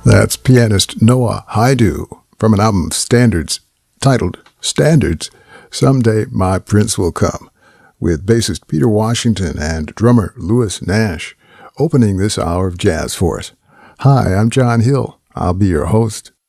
That's pianist Noah Haidu from an album of standards titled Standards, Someday My Prince Will Come, with bassist Peter Washington and drummer Louis Nash opening this hour of jazz for us. Hi, I'm John Hill. I'll be your host.